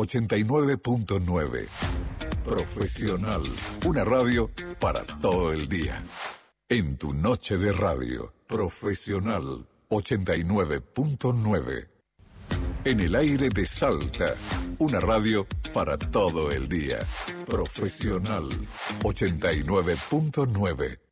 89.9. Profesional. Una radio para todo el día. En tu noche de radio. Profesional 89.9. En el aire de Salta. Una radio para todo el día. Profesional 89.9.